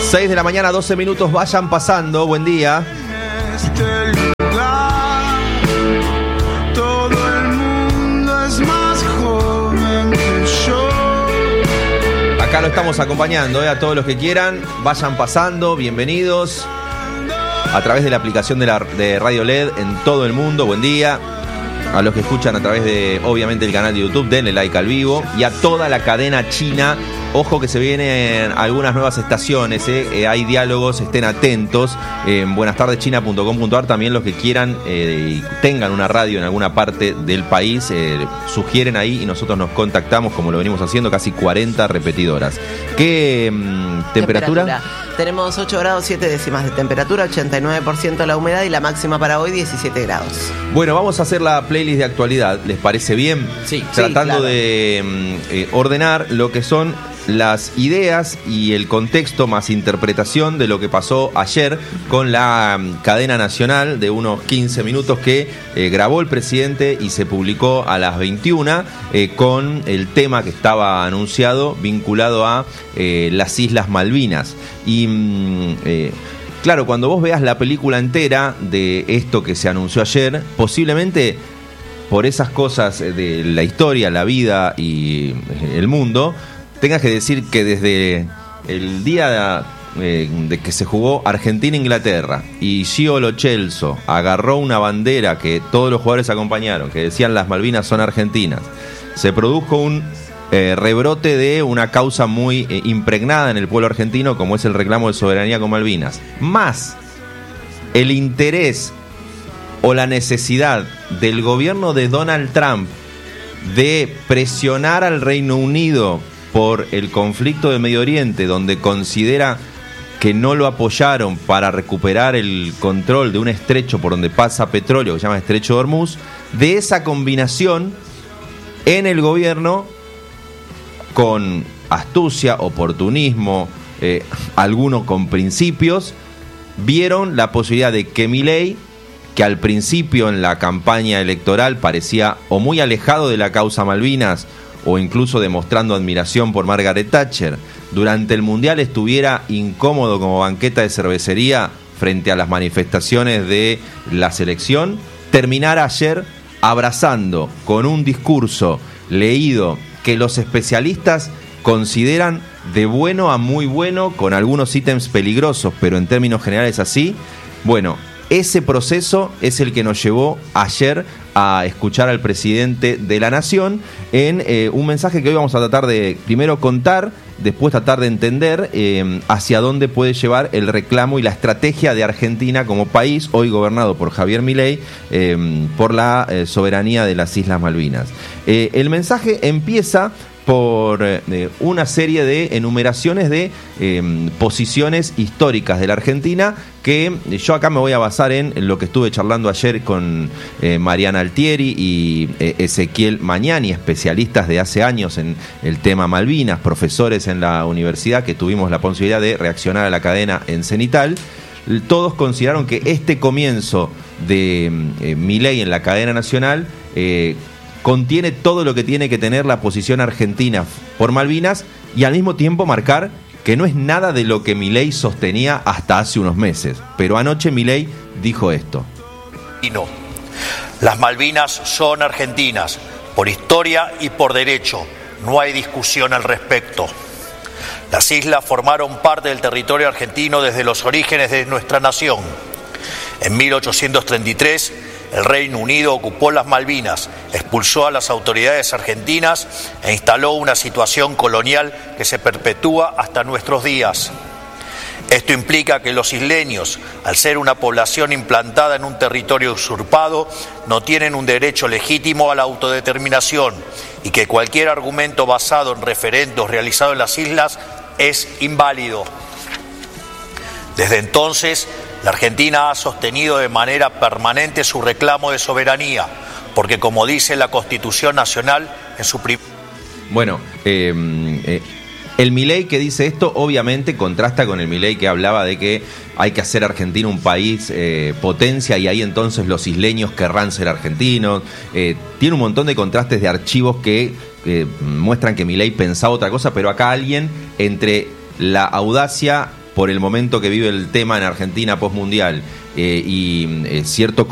6 de la mañana, 12 minutos, vayan pasando, buen día. Acá lo estamos acompañando, a todos los que quieran, vayan pasando, bienvenidos a través de la aplicación de Radio LED en todo el mundo, buen día. A los que escuchan a través de, obviamente, el canal de YouTube, denle like al vivo. Y a toda la cadena china, ojo que se vienen algunas nuevas estaciones, hay diálogos, estén atentos. En buenastardechina.com.ar también los que quieran y tengan una radio en alguna parte del país, sugieren ahí y nosotros nos contactamos, como lo venimos haciendo, casi 40 repetidoras. ¿Qué temperatura? Tenemos 8 grados 7 décimas de temperatura, 89% la humedad y la máxima para hoy 17 grados. Bueno, vamos a hacer la playlist de actualidad, ¿les parece bien? Sí. Tratando claro. de ordenar lo que son las ideas y el contexto más interpretación de lo que pasó ayer con la cadena nacional de unos 15 minutos que grabó el presidente y se publicó a las 21 con el tema que estaba anunciado vinculado a las Islas Malvinas. Y claro, cuando vos veas la película entera de esto que se anunció ayer, posiblemente por esas cosas de la historia, la vida y el mundo, tengas que decir que desde el día de que se jugó Argentina-Inglaterra y Gio Lo Celso agarró una bandera que todos los jugadores acompañaron, que decían las Malvinas son argentinas, se produjo un rebrote de una causa muy impregnada en el pueblo argentino, como es el reclamo de soberanía con Malvinas, más el interés o la necesidad del gobierno de Donald Trump de presionar al Reino Unido por el conflicto de Medio Oriente, donde considera que no lo apoyaron para recuperar el control de un estrecho por donde pasa petróleo, que se llama Estrecho de Hormuz. De esa combinación en el gobierno, con astucia, oportunismo, algunos con principios, vieron la posibilidad de que Milei, que al principio en la campaña electoral parecía o muy alejado de la causa Malvinas o incluso demostrando admiración por Margaret Thatcher, durante el Mundial estuviera incómodo como banqueta de cervecería frente a las manifestaciones de la selección, terminara ayer abrazando con un discurso leído que los especialistas consideran de bueno a muy bueno, con algunos ítems peligrosos, pero en términos generales así. Bueno, ese proceso es el que nos llevó ayer a escuchar al presidente de la Nación en un mensaje que hoy vamos a tratar de primero contar, después tratar de entender hacia dónde puede llevar el reclamo y la estrategia de Argentina como país, hoy gobernado por Javier Milei, por la soberanía de las Islas Malvinas. El mensaje empieza por una serie de enumeraciones de posiciones históricas de la Argentina, que yo acá me voy a basar en lo que estuve charlando ayer con Mariana Altieri y Ezequiel Mañani, especialistas de hace años en el tema Malvinas, profesores en la universidad que tuvimos la posibilidad de reaccionar a la cadena en Cenital. Todos consideraron que este comienzo de Milei en la cadena nacional contiene todo lo que tiene que tener la posición argentina por Malvinas y al mismo tiempo marcar que no es nada de lo que Milei sostenía hasta hace unos meses. Pero anoche Milei dijo esto. Y no, las Malvinas son argentinas, por historia y por derecho, no hay discusión al respecto. Las islas formaron parte del territorio argentino desde los orígenes de nuestra nación. En 1833, el Reino Unido ocupó las Malvinas, expulsó a las autoridades argentinas e instaló una situación colonial que se perpetúa hasta nuestros días. Esto implica que los isleños, al ser una población implantada en un territorio usurpado, no tienen un derecho legítimo a la autodeterminación y que cualquier argumento basado en referendos realizados en las islas es inválido. Desde entonces, la Argentina ha sostenido de manera permanente su reclamo de soberanía, porque como dice la Constitución Nacional en su Bueno, el Milei que dice esto obviamente contrasta con el Milei que hablaba de que hay que hacer Argentina un país potencia y ahí entonces los isleños querrán ser argentinos. Tiene un montón de contrastes de archivos que muestran que Milei pensaba otra cosa, pero acá alguien entre la audacia por el momento que vive el tema en Argentina postmundial y cierto